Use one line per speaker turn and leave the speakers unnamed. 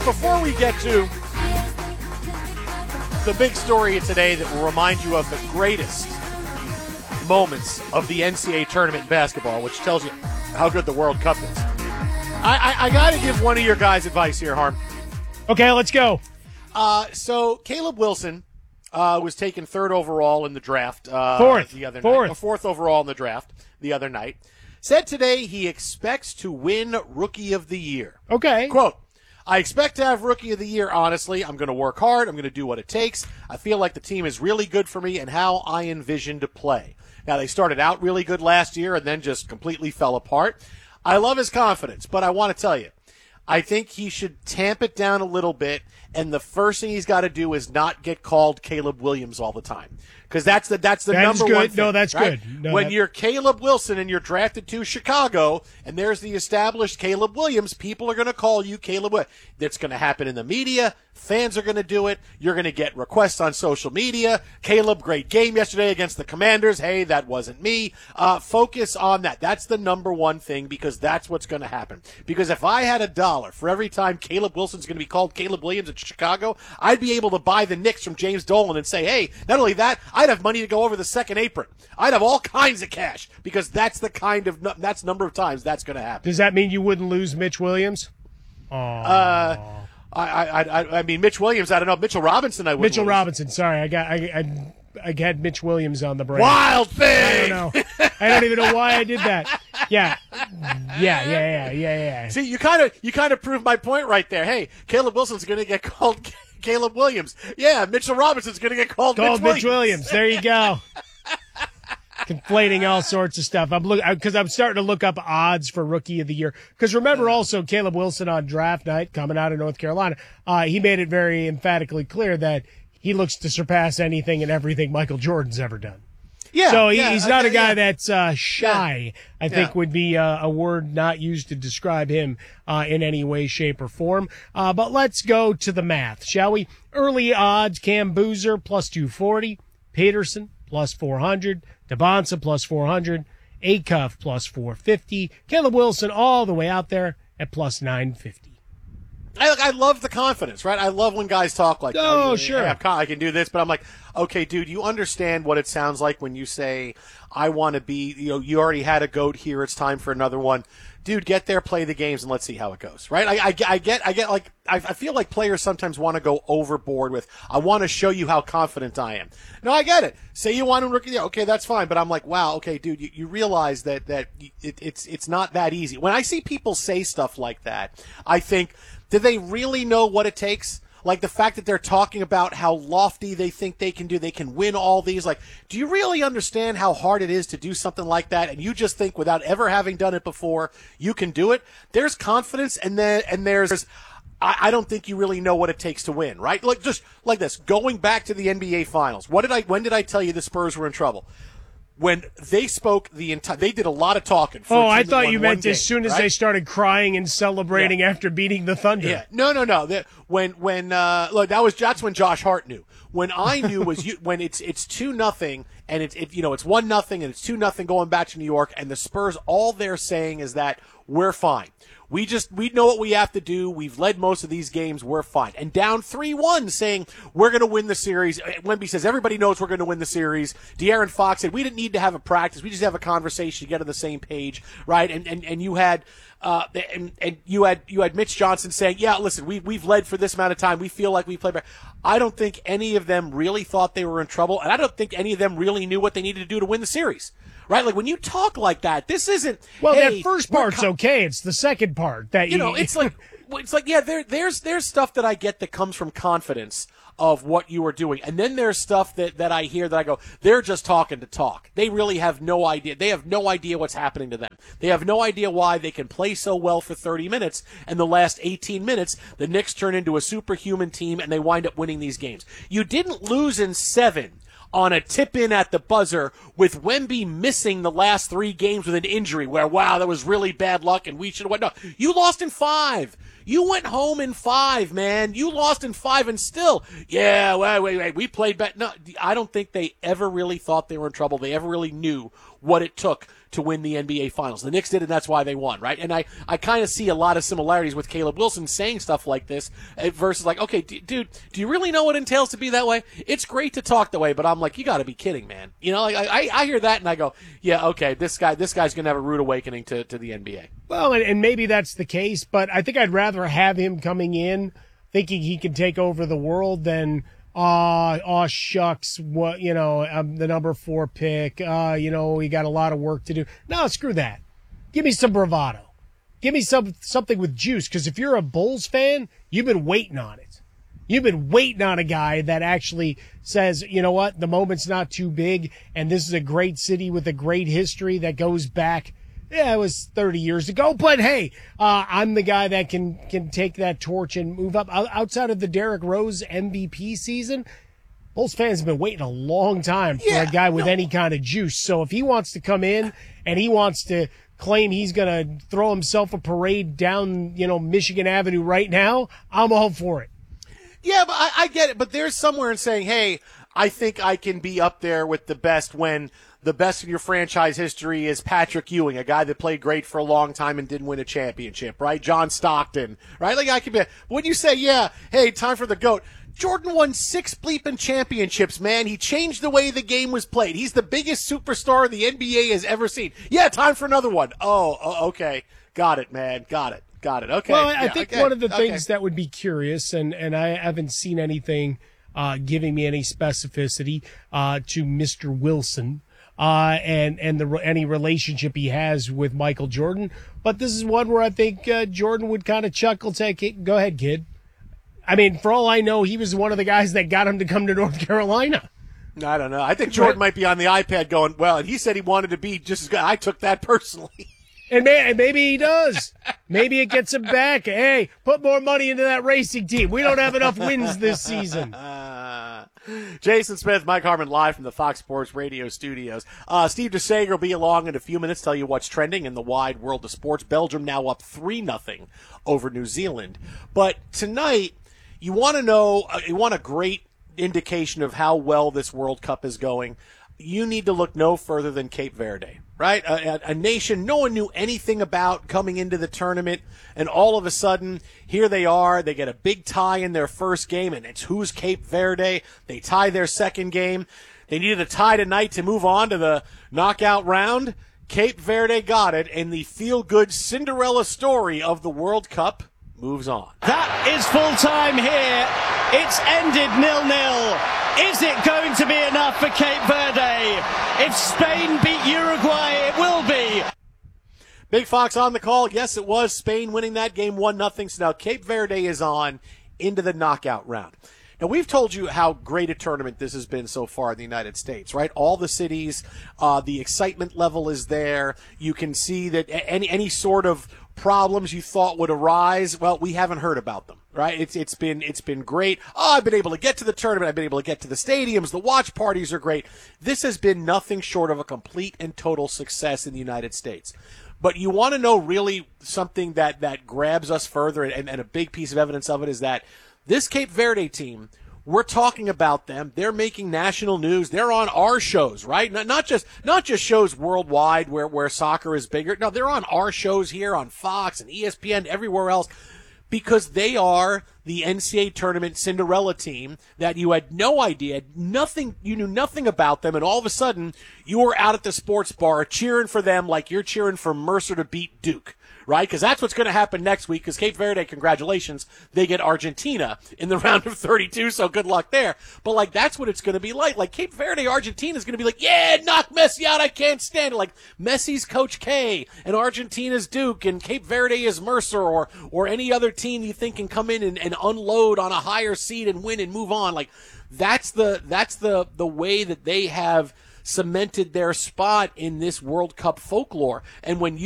before we get to the big story today that will remind you of the greatest moments of the NCAA tournament in basketball, which tells you how good the World Cup is, I got to give one of your guys advice here, Harm.
Okay, let's go.
So Caleb Wilson was taken third overall in the draft fourth overall in the draft the other night. Said today he expects to win Rookie of the Year.
Okay.
Quote, I expect to have Rookie of the Year, honestly. I'm going to work hard. I'm going to do what it takes. I feel like the team is really good for me and how I envision to play. Now, they started out really good last year and then just completely fell apart. I love his confidence, but I want to tell you, I think he should tamp it down a little bit, and the first thing he's got to do is not get called Caleb Williams all the time. Because that's the number one thing.
No, that's
right?
good. No,
when you're Caleb Wilson and you're drafted to Chicago and there's the established Caleb Williams, people are going to call you Caleb Williams. That's going to happen in the media. Fans are going to do it. You're going to get requests on social media. Caleb, great game yesterday against the Commanders. Hey, that wasn't me. Focus on that. That's the number one thing because that's what's going to happen. Because if I had $1 for every time Caleb Wilson's going to be called Caleb Williams in Chicago, I'd be able to buy the Knicks from James Dolan and say, hey, not only that, I'd have money to go over the second apron. I'd have all kinds of cash because that's that's number of times that's going to happen.
Does that mean you wouldn't lose Mitch Williams?
I mean, Mitch Williams, I don't know. Mitchell Robinson, I would
Mitchell
lose.
Robinson, sorry. I had Mitch Williams on the brain.
Wild thing!
I don't know. I don't even know why I did that. Yeah.
See, you kind of proved my point right there. Hey, Caleb Wilson's going to get called Caleb Williams. Yeah, Mitchell Robinson's going to get called Mitch Williams.
There you go. Conflating all sorts of stuff. Because I'm starting to look up odds for Rookie of the Year. Because remember also Caleb Wilson on draft night coming out of North Carolina, he made it very emphatically clear that he looks to surpass anything and everything Michael Jordan's ever done.
Yeah,
so he's not a guy that's shy, I think would be a word not used to describe him in any way, shape, or form. But let's go to the math, shall we? Early odds, Cam Boozer, plus 240. Peterson, plus 400. DeBonsa, plus 400. Acuff, plus 450. Caleb Wilson, all the way out there at plus 950.
I love the confidence, right? I love when guys talk like,
sure.
Hey, I can do this, but I'm like, okay, dude, you understand what it sounds like when you say, I want to be, you already had a GOAT here, it's time for another one. Dude, get there, play the games, and let's see how it goes, right? I feel like players sometimes want to go overboard with, I want to show you how confident I am. No, I get it. Say you want to rookie, okay, that's fine, but I'm like, wow, okay, dude, you realize that it's not that easy. When I see people say stuff like that, I think, do they really know what it takes? Like the fact that they're talking about how lofty they think they can win all these. Like, do you really understand how hard it is to do something like that? And you just think without ever having done it before, you can do it? There's confidence and there's, I don't think you really know what it takes to win, right? Like, just like this, going back to the NBA Finals. When did I tell you the Spurs were in trouble? When they spoke they did a lot of talking.
I thought you meant as soon as they started crying and celebrating after beating the Thunder.
Yeah, no. That's when Josh Hart knew. When I knew was when it's 2-0 and it's 1-0 and it's 2-0 going back to New York and the Spurs, all they're saying is that we're fine. We know what we have to do. We've led most of these games. We're fine. And down 3-1 saying we're going to win the series. Wemby says everybody knows we're going to win the series. De'Aaron Fox said we didn't need to have a practice. We just have a conversation to get on the same page, right? And you had you had Mitch Johnson saying, yeah, listen, we've led for this amount of time. We feel like we played better. I don't think any of them really thought they were in trouble, and I don't think any of them really knew what they needed to do to win the series. Right, like when you talk like that, this isn't.
Well, that first part's okay. It's the second part that
it's like yeah. There's stuff that I get that comes from confidence of what you are doing, and then there's stuff that I hear that I go, they're just talking to talk. They really have no idea. They have no idea what's happening to them. They have no idea why they can play so well for 30 minutes, and the last 18 minutes, the Knicks turn into a superhuman team, and they wind up winning these games. You didn't lose in 7. On a tip-in at the buzzer with Wemby missing the last 3 games with an injury where, wow, that was really bad luck and we should have went. No, you lost in 5. You went home in 5, man. You lost in 5 and still, yeah, wait, we played better. No, I don't think they ever really thought they were in trouble. They ever really knew what it took to win the NBA Finals. The Knicks did, and that's why they won, right? And I kind of see a lot of similarities with Caleb Wilson saying stuff like this versus like, okay, dude, do you really know what it entails to be that way? It's great to talk that way, but I'm like, you got to be kidding, man. You know, like I hear that and I go, yeah, okay, this guy's going to have a rude awakening to the NBA.
Well, and maybe that's the case, but I think I'd rather have him coming in thinking he can take over the world than, shucks, what, you know, I'm the number 4 pick. You know, we got a lot of work to do. No, screw that. Give me some bravado. Give me something with juice, because if you're a Bulls fan, you've been waiting on it. You've been waiting on a guy that actually says, you know what, the moment's not too big, and this is a great city with a great history that goes back, it was 30 years ago, but hey, I'm the guy that can take that torch and move up. Outside of the Derrick Rose MVP season, Bulls fans have been waiting a long time for a guy with any kind of juice. So if he wants to come in and he wants to claim he's going to throw himself a parade down, you know, Michigan Avenue right now, I'm all for it.
Yeah, but I get it. But there's somewhere in saying, hey, I think I can be up there with the best when the best in your franchise history is Patrick Ewing, a guy that played great for a long time and didn't win a championship, right? John Stockton, right? Like I could be. When you say, yeah, hey, time for the GOAT. Jordan won 6 bleeping championships, man. He changed the way the game was played. He's the biggest superstar the NBA has ever seen. Yeah, time for another one. Oh, okay. Got it, man. Got it. Okay.
Well, I think one of the things that would be curious, and I haven't seen anything giving me any specificity to Mr. Wilson and any relationship he has with Michael Jordan, but this is one where I think Jordan would kind of chuckle, say, go ahead, kid. I mean, for all I know, he was one of the guys that got him to come to North Carolina.
I don't know. I think Jordan might be on the iPad going, well, and he said he wanted to be just as good. I took that personally.
And maybe he does. Maybe it gets him back. Hey, put more money into that racing team. We don't have enough wins this season.
Jason Smith, Mike Harmon, live from the Fox Sports Radio studios. Steve DeSager will be along in a few minutes, tell you what's trending in the wide world of sports. Belgium now up 3-0 over New Zealand. But tonight, you want to know, you want a great indication of how well this World Cup is going. You need to look no further than Cape Verde, right? A nation no one knew anything about coming into the tournament, and all of a sudden, here they are. They get a big tie in their first game, and it's who's Cape Verde. They tie their second game. They needed a tie tonight to move on to the knockout round. Cape Verde got it, and the feel-good Cinderella story of the World Cup moves on.
That is full-time here. It's ended 0-0. Is it going to be enough for Cape Verde? If Spain beat Uruguay, it will be.
Big Fox on the call. Yes, it was Spain winning that game 1-0. So now Cape Verde is on into the knockout round. Now, we've told you how great a tournament this has been so far in the United States, right? All the cities, the excitement level is there. You can see that any sort of problems you thought would arise, well, we haven't heard about them, right? It's been great. Oh, I've been able to get to the tournament. I've been able to get to the stadiums. The watch parties are great. This has been nothing short of a complete and total success in the United States. But you want to know really something that grabs us further, and a big piece of evidence of it is that this Cape Verde team, we're talking about them. They're making national news. They're on our shows, right? Not just shows worldwide where soccer is bigger. No, they're on our shows here on Fox and ESPN, everywhere else, because they are the NCAA tournament Cinderella team that you had no idea, you knew nothing about them, and all of a sudden you were out at the sports bar cheering for them like you're cheering for Mercer to beat Duke. Right? Because that's what's going to happen next week, because Cape Verde, congratulations, they get Argentina in the round of 32, so good luck there. But, like, that's what it's going to be like. Like, Cape Verde, Argentina is going to be like, yeah, knock Messi out, I can't stand it. Like, Messi's Coach K, and Argentina's Duke, and Cape Verde is Mercer, or any other team you think can come in and unload on a higher seed and win and move on. Like, that's the way that they have cemented their spot in this World Cup folklore. And when you